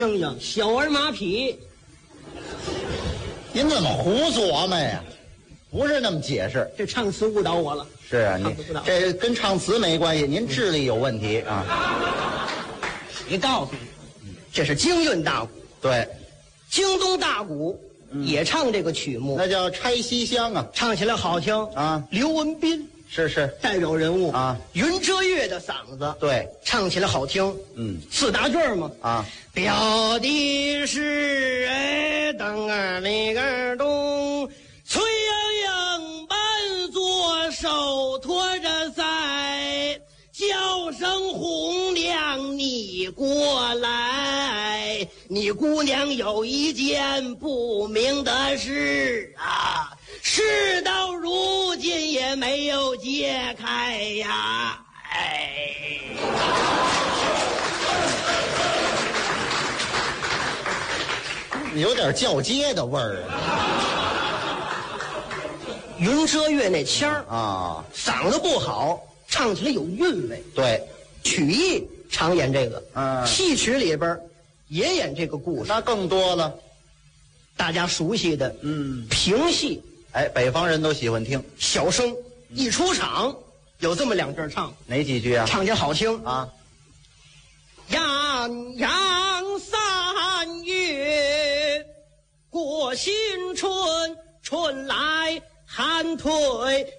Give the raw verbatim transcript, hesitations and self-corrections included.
正英小儿马匹， 您怎么胡琢磨呀？不是那么解释。 这唱词误导我了。 是啊，你这跟唱词没关系，您智力有问题啊。 谁告诉你？这是京韵大鼓。 对， 京东大鼓也唱这个曲目， 那叫拆西厢啊， 唱起来好听啊。 刘文斌是是代表人物啊， 云遮月的嗓子， 对， 唱起来好听。 嗯， 四大句嘛啊， 表的是哎，等儿那个东，崔莺莺伴左手托着腮，叫声红娘你过来，你姑娘有一件不明的事啊，事到如今也没有解开呀，哎。 有点叫街的味儿云遮月那腔儿啊， 嗓子不好，唱起来有韵味。 对， 曲艺常演这个， 嗯， 戏曲里边也演这个故事， 那更多了。 大家熟悉的， 嗯， 评戏， 哎，北方人都喜欢听。 小生一出场有这么两句唱， 哪几句啊？ 唱起来好听啊。 洋洋三月过新春，春来寒退